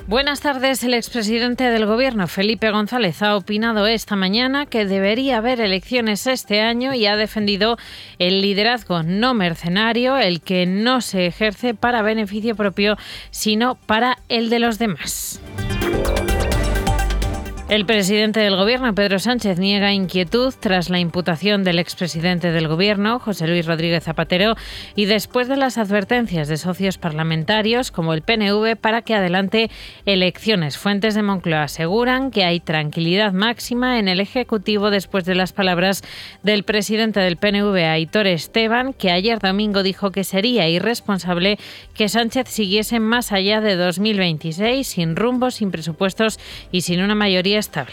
Buenas tardes. El expresidente del Gobierno, Felipe González, ha opinado esta mañana que debería haber elecciones este año y ha defendido el liderazgo no mercenario, el que no se ejerce para beneficio propio, sino para el de los demás. El presidente del Gobierno, Pedro Sánchez, niega inquietud tras la imputación del expresidente del Gobierno, José Luis Rodríguez Zapatero, y después de las advertencias de socios parlamentarios como el PNV para que adelante elecciones. Fuentes de Moncloa aseguran que hay tranquilidad máxima en el Ejecutivo después de las palabras del presidente del PNV, Aitor Esteban, que ayer domingo dijo que sería irresponsable que Sánchez siguiese más allá de 2026, sin rumbo, sin presupuestos y sin una mayoría estable.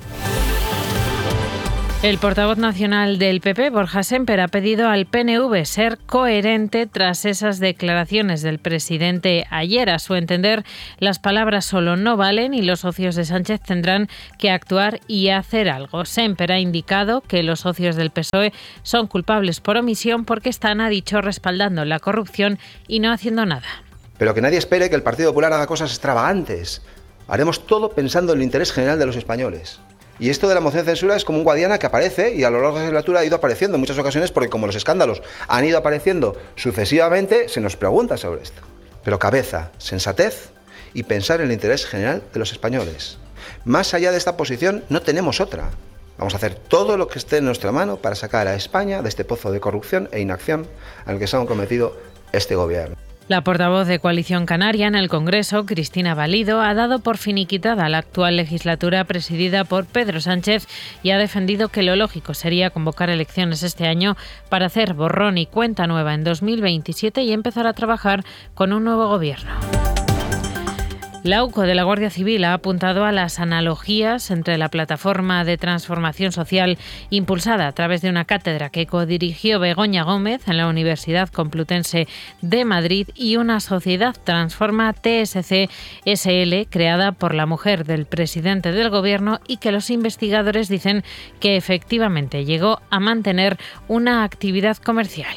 El portavoz nacional del PP, Borja Sémper, ha pedido al PNV ser coherente tras esas declaraciones del presidente ayer. A su entender, las palabras solo no valen y los socios de Sánchez tendrán que actuar y hacer algo. Sémper ha indicado que los socios del PSOE son culpables por omisión porque están, ha dicho, respaldando la corrupción y no haciendo nada. Pero que nadie espere que el Partido Popular haga cosas extravagantes. Haremos todo pensando en el interés general de los españoles. Y esto de la moción de censura es como un Guadiana que aparece y a lo largo de la legislatura ha ido apareciendo en muchas ocasiones porque como los escándalos han ido apareciendo sucesivamente, se nos pregunta sobre esto. Pero cabeza, sensatez y pensar en el interés general de los españoles. Más allá de esta posición no tenemos otra. Vamos a hacer todo lo que esté en nuestra mano para sacar a España de este pozo de corrupción e inacción al que se ha comprometido este gobierno. La portavoz de Coalición Canaria en el Congreso, Cristina Valido, ha dado por finiquitada la actual legislatura presidida por Pedro Sánchez y ha defendido que lo lógico sería convocar elecciones este año para hacer borrón y cuenta nueva en 2027 y empezar a trabajar con un nuevo gobierno. La UCO de la Guardia Civil ha apuntado a las analogías entre la plataforma de transformación social impulsada a través de una cátedra que codirigió Begoña Gómez en la Universidad Complutense de Madrid y una sociedad Transforma TSC SL creada por la mujer del presidente del Gobierno y que los investigadores dicen que efectivamente llegó a mantener una actividad comercial.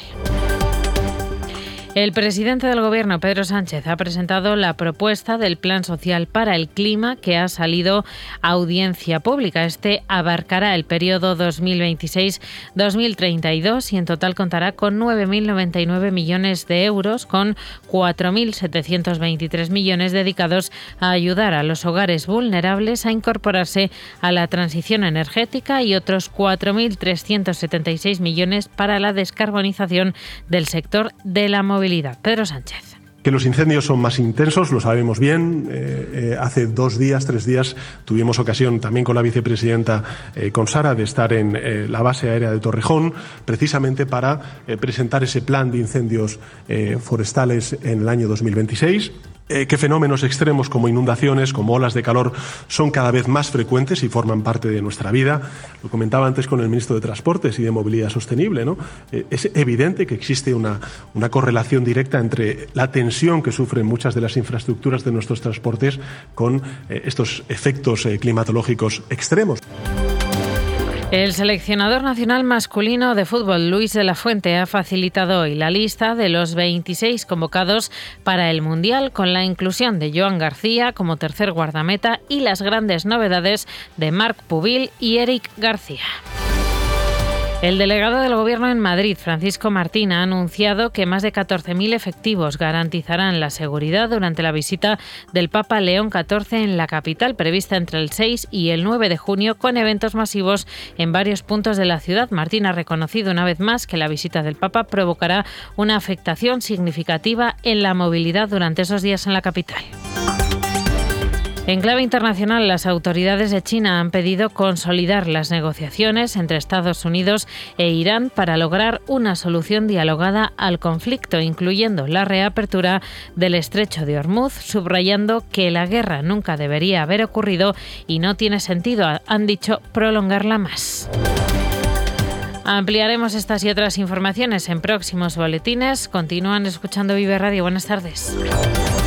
El presidente del Gobierno, Pedro Sánchez, ha presentado la propuesta del Plan Social para el Clima que ha salido a audiencia pública. Este abarcará el periodo 2026-2032 y en total contará con 9.099 millones de euros, con 4.723 millones dedicados a ayudar a los hogares vulnerables a incorporarse a la transición energética y otros 4.376 millones para la descarbonización del sector de la movilidad. Pedro Sánchez. Que los incendios son más intensos, lo sabemos bien. Hace 2 días, 3 días, tuvimos ocasión también con la vicepresidenta, con Sara, de estar en la base aérea de Torrejón, precisamente para presentar ese plan de incendios forestales en el año 2026. Que fenómenos extremos como inundaciones, como olas de calor, son cada vez más frecuentes y forman parte de nuestra vida. Lo comentaba antes con el ministro de Transportes y de Movilidad Sostenible, ¿no? Es evidente que existe una correlación directa entre la tensión que sufren muchas de las infraestructuras de nuestros transportes con estos efectos climatológicos extremos. El seleccionador nacional masculino de fútbol, Luis de la Fuente, ha facilitado hoy la lista de los 26 convocados para el Mundial, con la inclusión de Joan García como tercer guardameta y las grandes novedades de Marc Pubil y Eric García. El delegado del Gobierno en Madrid, Francisco Martín, ha anunciado que más de 14.000 efectivos garantizarán la seguridad durante la visita del Papa León XIV en la capital, prevista entre el 6 y el 9 de junio, con eventos masivos en varios puntos de la ciudad. Martín ha reconocido una vez más que la visita del Papa provocará una afectación significativa en la movilidad durante esos días en la capital. En clave internacional, las autoridades de China han pedido consolidar las negociaciones entre Estados Unidos e Irán para lograr una solución dialogada al conflicto, incluyendo la reapertura del estrecho de Hormuz, subrayando que la guerra nunca debería haber ocurrido y no tiene sentido, han dicho, prolongarla más. Ampliaremos estas y otras informaciones en próximos boletines. Continúan escuchando Vive Radio. Buenas tardes.